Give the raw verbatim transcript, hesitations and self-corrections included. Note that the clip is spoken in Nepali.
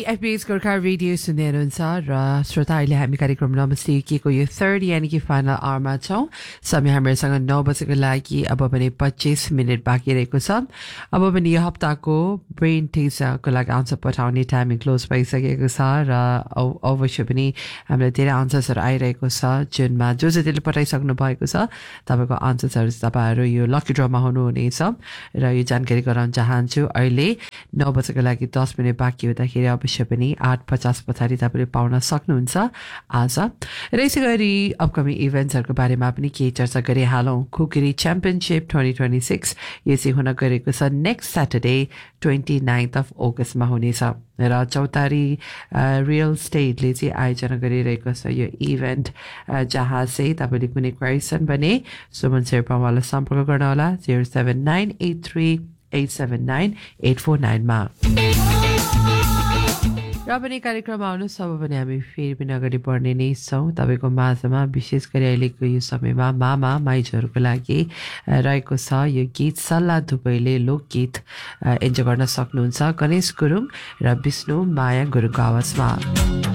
एफबीएस गोर्खा रेडियो सुन्दै हुनुहुन्छ र श्रोता अहिले हामी कार्यक्रम नमस्ते युकेको यो थर्ड यानि कि फाइनल आवरमा छौँ। समय हामीहरूसँग नौ बजेको लागि अब पनि पच्चिस मिनट बाँकी रहेको छ। अब पनि यो हप्ताको ब्रेन टिजरको लागि आन्सर पठाउने टाइमिङ क्लोज भइसकेको छ र अवश्य पनि हामीलाई धेरै आन्सर्सहरू आइरहेको छ जुनमा जो जतिले पठाइसक्नु भएको छ तपाईँको आन्सर्सहरू तपाईँहरू यो लकी ड्रमा हुनुहुनेछ र यो जानकारी गराउन चाहन्छु। अहिले नौ बजेको लागि दस मिनट बाँकी हुँदाखेरि अवश्य पनि आठ पचास पछाडि तपाईँले पाउन सक्नुहुन्छ आज। र यसै गरी अपकमिङ इभेन्ट्सहरूको बारेमा पनि केही चर्चा गरिहालौँ। खुकुरी च्याम्पियनसिप ट्वेन्टी ट्वेन्टी सिक्स यो चाहिँ हुन गएको छ next Saturday twenty ninth of अगस्तमा हुनेछ र चौतारी रियल स्टेटले चाहिँ आयोजना गरिरहेको छ यो इभेन्ट, जहाँ चाहिँ तपाईँले कुनै क्वेसन भने सुमन शेर्पावालाई सम्पर्क गर्नुहोला zero seven nine at three at seven nine at four नाइनमा। र पनि कार्यक्रम आउनुहोस्, अब पनि हामी फेरि पनि अगाडि बढ्ने नै छौँ। तपाईँको माझमा विशेष गरी अहिलेको यो समयमा मामा माइजहरूको लागि रहेको छ यो गीत सल्लाह दुबईले लोकगीत इन्जोय गर्न सक्नुहुन्छ गणेश गुरुङ र विष्णु माया गुरुङको आवाजमा।